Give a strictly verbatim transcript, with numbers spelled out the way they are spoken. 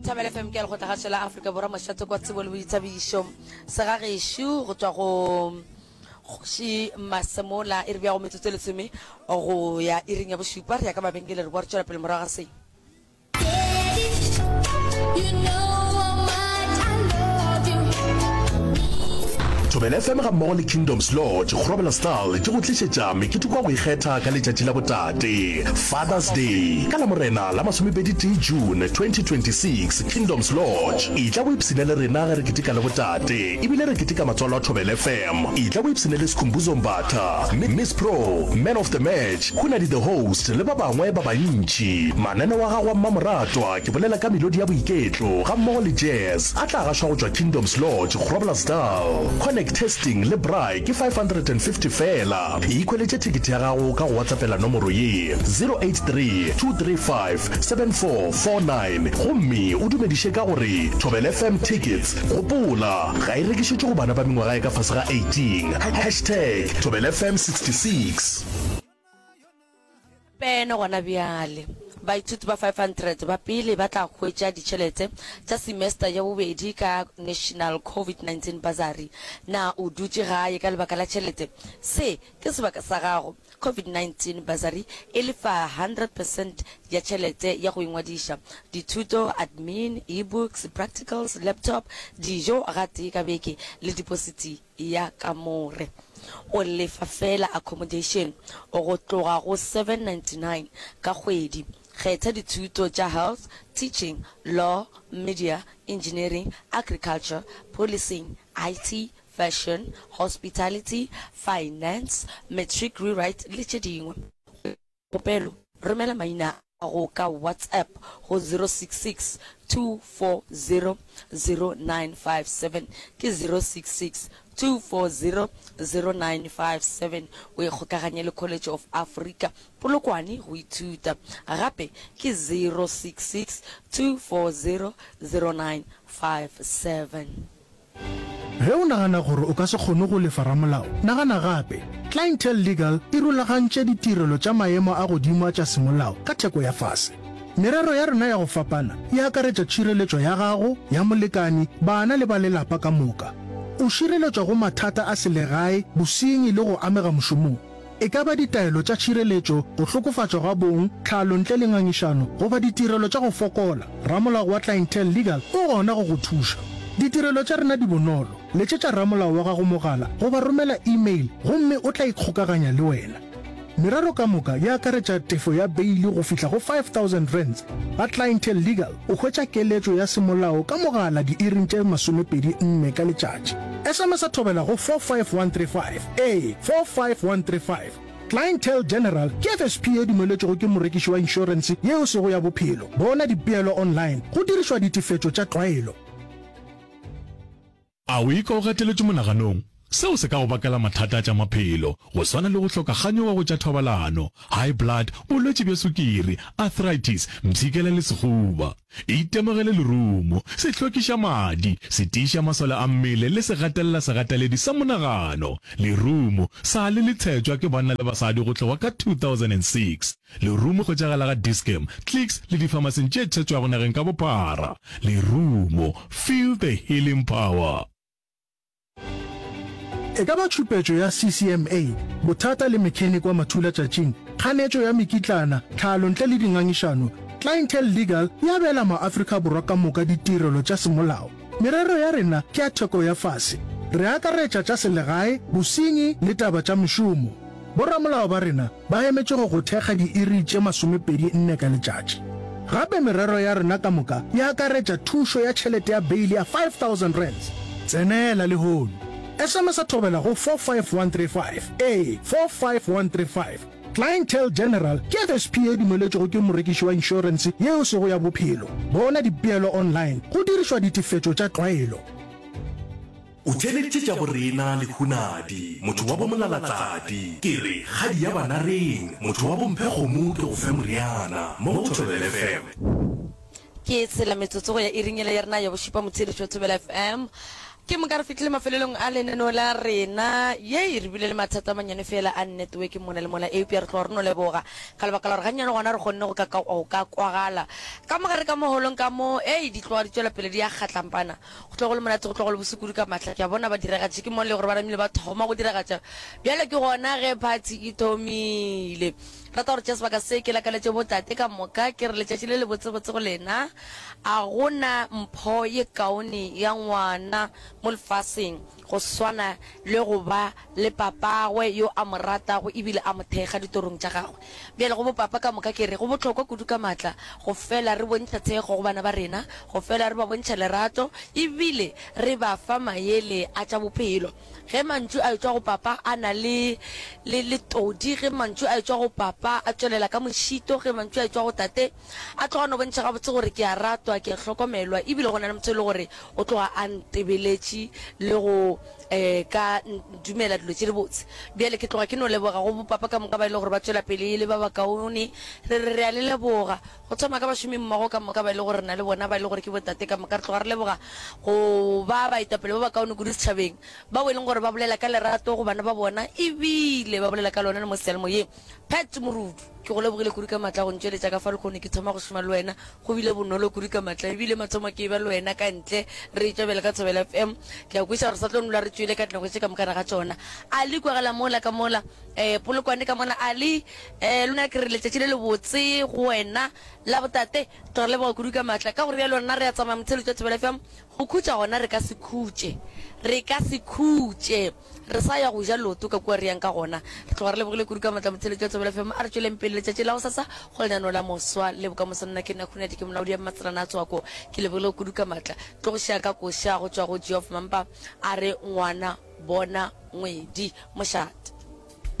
Thobela F M ke go tla ga Africa Borwa mashatso kwa tsebo le boitsabiso sa ga geshu go tswa go shi masemola e re bya go metsotso le tseme go ya iring ya boshupa ya ka mabengele re bua re tswela pele morago ga se Thobela F M ga mmogo le Kingdoms Lodge go robela style ke go tlisetsa mekituko go ikgetha ka letšatši la botate Father's Day ka la morena la masomepedi June twenty twenty-six Kingdoms Lodge itla go ipsine le rena ge re ketika la botate ebile re ketika matswalo a Thobela F M itla go ipsine le Sikhumbuzo Mbatha Miss Pro Man of the Match Khunadi the host le ba bangwe ba bantši manane wa gago wa mmamoratwa ke bolela ka melodi ya boiketlo ga mmogo le jazz a tla gašwa go tswa Kingdoms Lodge go robela style Connect testing le brai ke five hundred fifty fela ikweletse ticket ya gago ka go WhatsAppela nomoro ye zero eight three two three five seven four four nine gomme o dumediše ka gore Thobela F M tickets gopola ga e rekišetšwe go bana ba mengwaga e ka fase ga eighteen hashtag Thobela F M sixty-six peno gona bjale baithuti ba five hundred ba pele ba tla hwetša ditšhelete tša semester ya bobedi ka National COVID nineteen Bursary na o dutše gae ka lebaka la tšhelete se ke sebaka sa gago COVID nineteen Bursary e lefa one hundred percent ya tšhelete ya go ingwadiša dithuto admin e-books practicals laptop dijo gate ka beke le deposit ya kamore o lefa fela accommodation o go tloga go seven ninety-nine ka kgwedi kgetha dithuto tša health teaching law media engineering agriculture policing I T fashion hospitality finance matric rewrite le tše dingwe kopelo romela maina go ka WhatsApp go zero six six two four zero zero nine five seven ke zero six six two four zero zero nine five seven o e kgokaganye le College of Africa Polokwane go ithuta gape ke zero six six two four zero zero nine five seven. Ge o nagana gore o ka se kgone go lefa ramolao nagana gape Clientele Legal e rulagantše ditirelo tša maemo a godimo a tša semolao ka theko ya fase merero ya rena ya go fapana e akaretša tšhireletšo ya gago ya molekani bana le ba lelapa ka moka o šireletšwa go mathata a selegae bosenyi le go amega mošomong e ka ba ditaelo tša tšhireletšo go hlokofatšwa ga bong tlhalo ntle le ngangišano goba ditirelo tša go fokola ramolao wa Clientele Legal o gona go go thuša ditirelo tša rena di bonolo letšetša ramolao wa gago mogala goba romela email gomme o tla ikgokaganya le wena merero ka moka ya akaretša tefo ya beili go fihla go five thousand rands ga Clientele Legal o hwetša keletšo ya semolao ka mogala di-iring tše masomepedi nne ka letšatši S M S a thobela go four five one three five a four five one three five Clientele General ke F S P e dumeletšego ke morekiši wa insurance yeo sego ya bophelo bona dipeelo online go dirišwa ditefetšo tša tlwaelo a o ikaogeteletše monaganong seo se ka go bakela mathata tša maphelo go swana le go hloka kganyo wa go tša thobalano high blood bolwetši bja sukiri arthritis mtshikela le sekgoba itemogele lerumo se hlwekiša madi se tiiša masole a mmele le se gatelela segateledi sa monagano lerumo sa le letshetšwa ke banna le basadi go tloga ka two thousand six lerumo go tšagala ga Dischem clicks le dipharmacing tše tšhetšwago nageng ka bophara lerumo feel the healing power e ka ba tšhupetšo ya C C M A bothata le mechanic wa mathula tšatšing kganetšo ya mekitlana tlhalo ntle le dingangišano Clientele Legal ya bela maAfrika Borwa ka moka ditirelo tša semolao merero ya rena ke ya theko ya fase re akaretša tša selegae bosenyi le taba tša mešomo borramolao ba rena ba emetše go go thekga di-iri tše masomepedi nne ka letšatši gape merero ya rena ka moka ya akaretša thušo ya tšhelete ya beili ya five thousand rands tsenela le hono S M S a thobela go four five one three five a four five one three five Clientele General ke F S P e dumeletšego ke morekiši wa insurance yeo sego ya bophelo bona dipeelo online go dirišwa ditefetšo tša tlwaelo o tšeleditše tša borena le Khunadi motho wa bomolalatsadi ke re kgadi ya bana reng motho wa bomphe kgomo ke go fe moriana mo Thobela F M ke tsela metsotso go ya iringela ya rena ya bošipa motšheletšo wa Thobela F M ke mo ka re fitlhile mafelelong a lenaneo la rena ye e re bile le mathata manyane fela a network mona le mola A P R tlo re no leboga ka lebaka la re ganyane gona re gonne go ka ka o ka kwagala ka mo gare ka mo holong ka mo e di tloga di tswela pele di ya kgatlampana go tlo go le monate go tlo go le bosukudi ka matla ke a bona ba direga tse ke mo le gore ba ramile ba thoma go direga tsa bjale ke gona ge party e thomile rata gore tšea sebaka se ke lakaletse botate ka moka ke re letšatši le le botsebotse go lena a gona mpho ye kaone ya ngwana mo lefaseng go swana le go ba le papagwe yo a mo ratago ebile a mo thekga ditorong tša gagwe bjale go bo papa ka moka ke re go botlhokwa kudu ka matla go fela re bontšha tshego go bana ba rena go fela re ba bontšha lerato ebile re ba fa maele a tša bophelo ge mantšu a etswa go papa a na le le todi ge mantšu a etswa go papa a tswelela ka mošito ge mantšu a etswa go tate a tloga no bontšha gabotse gore ke a ratwa ke a hlokomelwa ebile go na le motho e le gore o tloga a ntebeletše le go eh ka dumela dilo tse di botse bjale ke tloga ke no leboga go bopapa ka moka ba ile gore ba tswela pele le ba ba kaone re re a le leboga go tsoma ka bašomi mmago ka moka ba ile gore na le bona ba ile gore ke botate ka moka re tloga re leboga go ba ba itapele ba ba kaone go di setšhabeng ba bo e leng gore ba bolela ka lerato go bana ba bona ebile ba bolela ka lona le mo sealemoyeng Pat Morudu ke go lebogile kudu ka matla go ntšweletša ka fa le kgone ke thoma go šoma le wena go bile bonolo kudu ka matla ebile mathomo ke ba le wena ka ntle re itšabela ka Thobela F M ke a kweša gore sa tlo nnola re tswile ka dinako tše ka mokana ga tsona ali kwagela mola ka mola um polokwane ka mona ali um lona ke re letšatši le le botse go wena la botate tore leboga kudu ka matla ka gore bja lona re a tsamaya motsheletšo wa Thobela F M go khutša gona re ka se khutše re ka se khutše re sa ya go ja loto ka kua re yang ka gona re tloga re lebogile kudu ka matla motsheletšo wa Thobela F M a re tsweleng pele letšatši la go sasa go lenano la moswa le bokamoso nna ke nna khunete ke molaodi ya matsalana a tswako ke lebogile kudu ka matla tlo go šea ka koša go tswa go Geoff Mampa a re ngwana bona ngwedi mošate